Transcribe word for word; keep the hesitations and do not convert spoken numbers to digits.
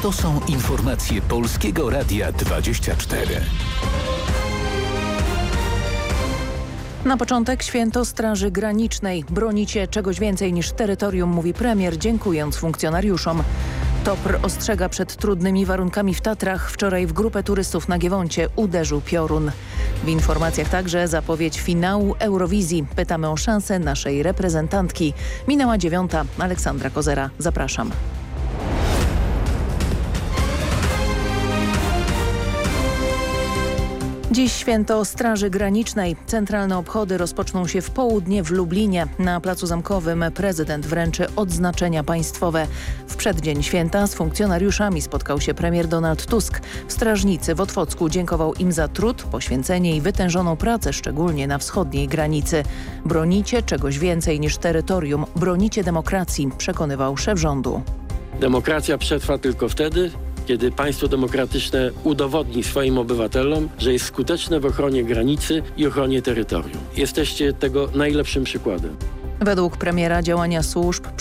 To są informacje Polskiego Radia dwadzieścia cztery. Na początek święto Straży Granicznej. Bronicie czegoś więcej niż terytorium, mówi premier, dziękując funkcjonariuszom. TOPR ostrzega przed trudnymi warunkami w Tatrach. Wczoraj w grupę turystów na Giewoncie uderzył piorun. W informacjach także zapowiedź finału Eurowizji. Pytamy o szansę naszej reprezentantki. Minęła dziewiąta. Aleksandra Kozera. Zapraszam. Dziś święto Straży Granicznej. Centralne obchody rozpoczną się w południe w Lublinie. Na Placu Zamkowym prezydent wręczy odznaczenia państwowe. W przeddzień święta z funkcjonariuszami spotkał się premier Donald Tusk. Strażnicy w Otwocku dziękował im za trud, poświęcenie i wytężoną pracę, szczególnie na wschodniej granicy. Bronicie czegoś więcej niż terytorium. Bronicie demokracji, przekonywał szef rządu. Demokracja przetrwa tylko wtedy, kiedy państwo demokratyczne udowodni swoim obywatelom, że jest skuteczne w ochronie granicy i ochronie terytorium. Jesteście tego najlepszym przykładem. Według premiera działania służb